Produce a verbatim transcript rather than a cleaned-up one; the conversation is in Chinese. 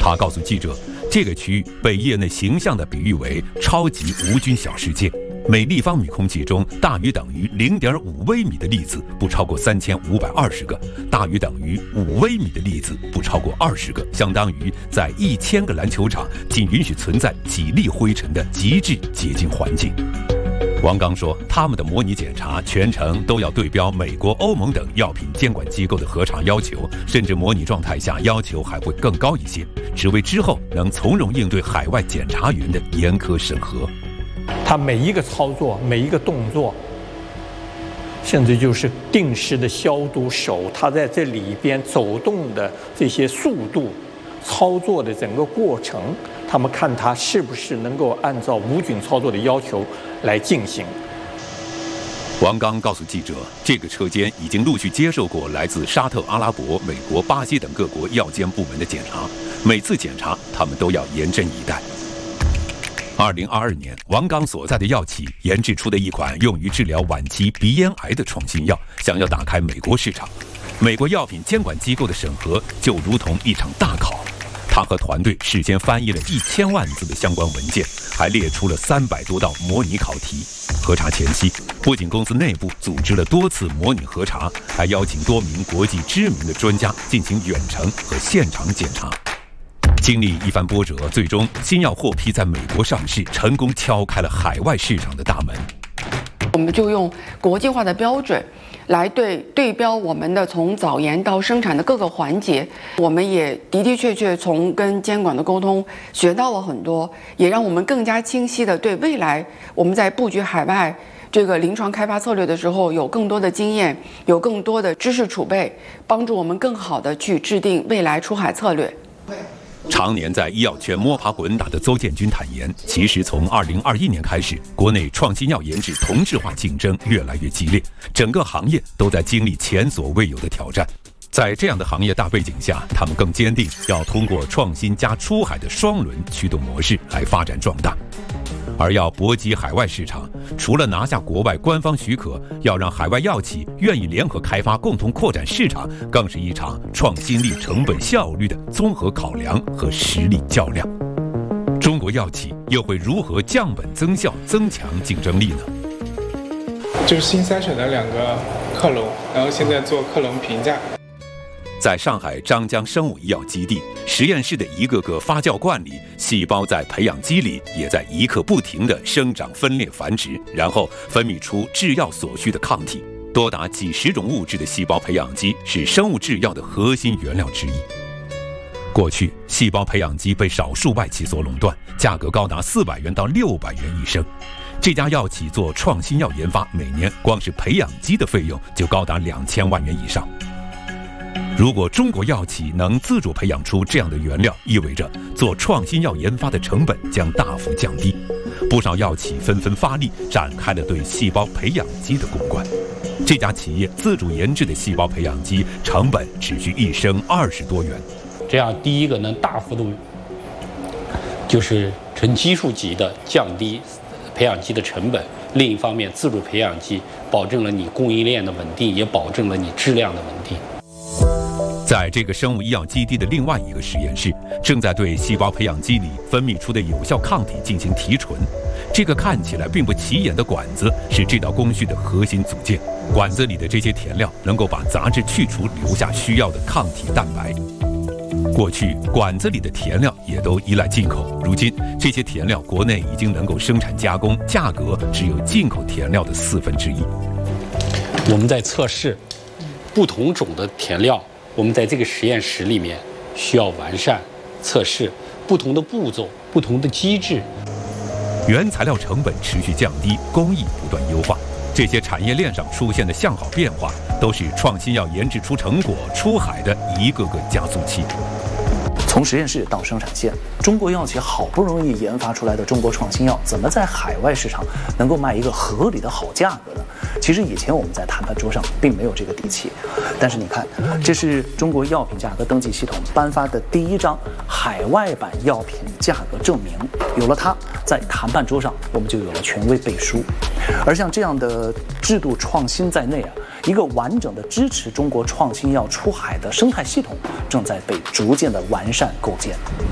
他告诉记者，这个区域被业内形象地比喻为超级无菌小世界，每立方米空气中大于等于 零点五微米的粒子不超过三千五百二十个，大于等于五微米的粒子不超过二十个，相当于在一千个篮球场仅允许存在几粒灰尘的极致洁净环境。王刚说，他们的模拟检查全程都要对标美国、欧盟等药品监管机构的核查要求，甚至模拟状态下要求还会更高一些，只为之后能从容应对海外检查员的严苛审核。 他每一个操作，每一个动作，甚至就是定时的消毒手，他在这里边走动的这些速度，操作的整个过程，他们看他是不是能够按照无菌操作的要求来进行。 王刚告诉记者，这个车间已经陆续接受过来自沙特阿拉伯、美国、巴西等各国药监部门的检查，每次检查他们都要严阵以待。二零二二年，王刚所在的药企研制出的一款用于治疗晚期鼻咽癌的创新药，想要打开美国市场。美国药品监管机构的审核就如同一场大考，他和团队事先翻译了一千万字的相关文件，还列出了三百多道模拟考题。核查前夕，不仅公司内部组织了多次模拟核查，还邀请多名国际知名的专家进行远程和现场检查。经历一番波折，最终新药获批在美国上市，成功敲开了海外市场的大门。 我们就用国际化的标准来对对标我们的从早研到生产的各个环节，我们也的的确确从跟监管的沟通学到了很多，也让我们更加清晰的对未来我们在布局海外这个临床开发策略的时候有更多的经验，有更多的知识储备，帮助我们更好的去制定未来出海策略。 常年在医药圈摸爬滚打的邹建军坦言，其实从二零二一年开始，国内创新药研制同质化竞争越来越激烈，整个行业都在经历前所未有的挑战。在这样的行业大背景下，他们更坚定要通过创新加出海的双轮驱动模式来发展壮大。而要搏击海外市场，除了拿下国外官方许可，要让海外药企愿意联合开发，共同扩展市场，更是一场创新力、成本效率的综合考量和实力较量。中国药企又会如何降本增效、增强竞争力呢？ 就是新筛选的两个克隆，然后现在做克隆评价。 在上海张江生物医药基地实验室的一个个发酵罐里，细胞在培养基里也在一刻不停地生长、分裂、繁殖，然后分泌出制药所需的抗体。多达几十种物质的细胞培养基是生物制药的核心原料之一。过去，细胞培养基被少数外企所垄断，价格高达四百元到六百元一升。这家药企做创新药研发，每年光是培养基的费用就高达两千万元以上。如果中国药企能自主培养出这样的原料，意味着做创新药研发的成本将大幅降低。不少药企纷纷发力，展开了对细胞培养基的攻关。这家企业自主研制的细胞培养基成本只需一升二十多元。 这样，第一个能大幅度就是成基数级的降低培养基的成本；另一方面，自主培养基保证了你供应链的稳定，也保证了你质量的稳定。 在这个生物医药基地的另外一个实验室，正在对细胞培养基里分泌出的有效抗体进行提纯。这个看起来并不起眼的管子是这道工序的核心组件。管子里的这些填料能够把杂质去除，留下需要的抗体蛋白。过去管子里的填料也都依赖进口，如今这些填料国内已经能够生产加工，价格只有进口填料的四分之一。 我们在测试不同种的填料，我们在这个实验室里面需要完善测试不同的步骤、不同的机制。 原材料成本持续降低，工艺不断优化，这些产业链上出现的向好变化，都是创新药研制出成果、出海的一个个加速器。 从实验室到生产线，中国药企好不容易研发出来的中国创新药，怎么在海外市场能够卖一个合理的好价格呢？其实以前我们在谈判桌上并没有这个底气，但是你看，这是中国药品价格登记系统颁发的第一张海外版药品价格证明，有了它，在谈判桌上我们就有了权威背书。而像这样的制度创新在内啊，一个完整的支持中国创新药出海的生态系统正在被逐渐的完善构建。